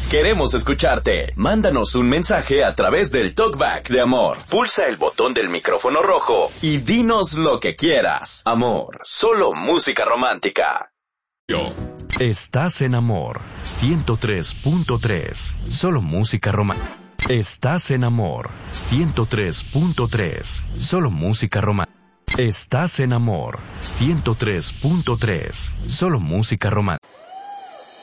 Queremos escucharte. Mándanos un mensaje a través del TalkBack de Amor. Pulsa el botón del micrófono rojo y dinos lo que quieras. Amor, solo música romántica. Estás en Amor 103.3. Solo música romántica. Estás en Amor 103.3. Solo música romántica. Estás en Amor 103.3. Solo música romántica.